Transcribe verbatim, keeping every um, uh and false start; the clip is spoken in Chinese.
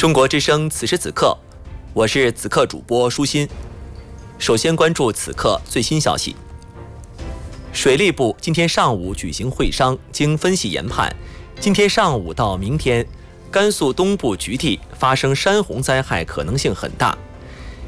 中国之声此时此刻，我是此刻主播舒心。首先关注此刻最新消息。水利部今天上午举行会商，经分析研判，今天上午到明天，甘肃东部局地发生山洪灾害可能性很大，